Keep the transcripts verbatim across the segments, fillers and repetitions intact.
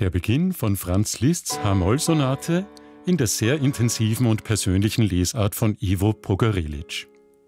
Der Beginn von Franz Liszts H-Moll-Sonate in der sehr intensiven und persönlichen Lesart von Ivo Pogorelic.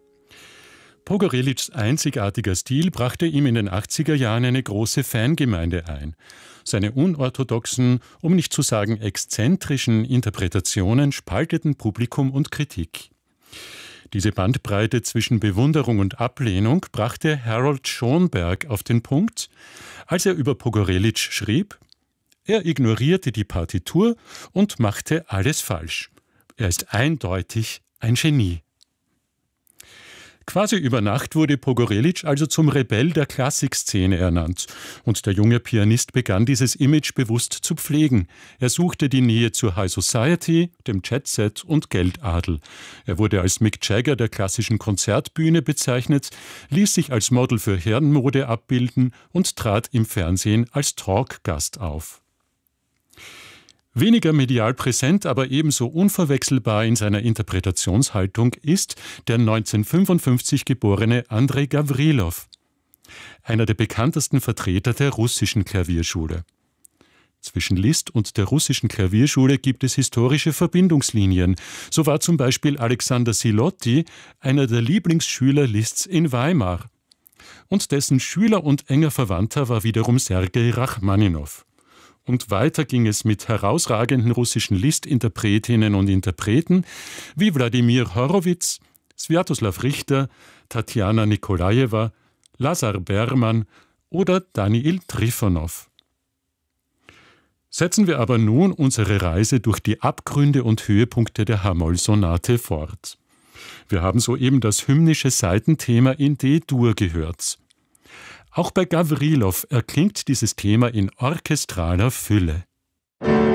Pogorelics einzigartiger Stil brachte ihm in den achtziger Jahren eine große Fangemeinde ein. Seine unorthodoxen, um nicht zu sagen exzentrischen Interpretationen spalteten Publikum und Kritik. Diese Bandbreite zwischen Bewunderung und Ablehnung brachte Harold Schonberg auf den Punkt, als er über Pogorelic schrieb: Er ignorierte die Partitur und machte alles falsch. Er ist eindeutig ein Genie. Quasi über Nacht wurde Pogorelic also zum Rebell der Klassikszene ernannt. Und der junge Pianist begann dieses Image bewusst zu pflegen. Er suchte die Nähe zur High Society, dem Jet-Set und Geldadel. Er wurde als Mick Jagger der klassischen Konzertbühne bezeichnet, ließ sich als Model für Herrenmode abbilden und trat im Fernsehen als Talkgast auf. Weniger medial präsent, aber ebenso unverwechselbar in seiner Interpretationshaltung ist der neunzehnhundertfünfundfünfzig geborene Andrei Gawrilow, einer der bekanntesten Vertreter der russischen Klavierschule. Zwischen Liszt und der russischen Klavierschule gibt es historische Verbindungslinien. So war zum Beispiel Alexander Silotti einer der Lieblingsschüler Liszts in Weimar. Und dessen Schüler und enger Verwandter war wiederum Sergei Rachmaninow. Und weiter ging es mit herausragenden russischen Liszt-Interpretinnen und Interpreten wie Wladimir Horowitz, Swiatoslaw Richter, Tatjana Nikolajewa, Lazar Berman oder Daniil Trifonow. Setzen wir aber nun unsere Reise durch die Abgründe und Höhepunkte der H-Moll-Sonate fort. Wir haben soeben das hymnische Saitenthema in D-Dur gehört. Auch bei Gawrilow erklingt dieses Thema in orchestraler Fülle.